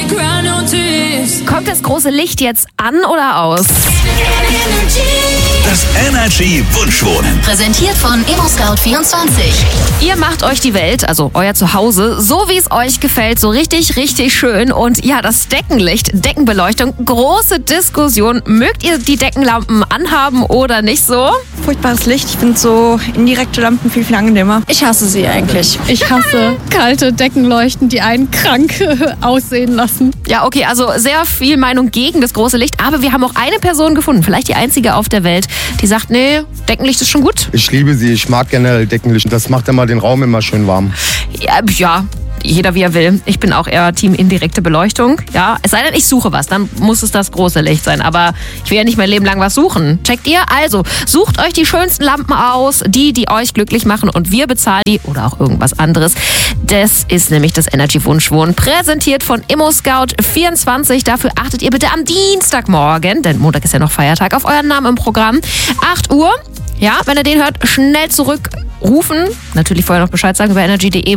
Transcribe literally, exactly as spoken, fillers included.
Kommt das große Licht jetzt an oder aus? Das Energy Wunschwohnen. Präsentiert von ImmoScout vierundzwanzig. Ihr macht euch die Welt, also euer Zuhause, so wie es euch gefällt, so richtig, richtig schön. Und ja, das Deckenlicht, Deckenbeleuchtung, große Diskussion. Mögt ihr die Deckenlampen anhaben oder nicht so? Furchtbares Licht. Ich finde so indirekte Lampen viel, viel angenehmer. Ich hasse sie eigentlich. Ich hasse kalte Deckenleuchten, die einen krank aussehen lassen. Ja, okay, also sehr viel Meinung gegen das große Licht. Aber wir haben auch eine Person gefunden, vielleicht die einzige auf der Welt, die sagt, nee, Deckenlicht ist schon gut. Ich liebe sie, ich mag generell Deckenlicht. Das macht immer den Raum immer schön warm. Ja, ja. Jeder wie er will. Ich bin auch eher Team indirekte Beleuchtung. Ja, es sei denn, ich suche was, dann muss es das große Licht sein. Aber ich will ja nicht mein Leben lang was suchen. Checkt ihr? Also, sucht euch die schönsten Lampen aus, die, die euch glücklich machen und wir bezahlen die oder auch irgendwas anderes. Das ist nämlich das Energy Wunschwohnen, präsentiert von ImmoScout vierundzwanzig. Dafür achtet ihr bitte am Dienstagmorgen, denn Montag ist ja noch Feiertag, auf euren Namen im Programm. acht Uhr. Ja, wenn ihr den hört, schnell zurückrufen. Natürlich vorher noch Bescheid sagen über energy punkt de.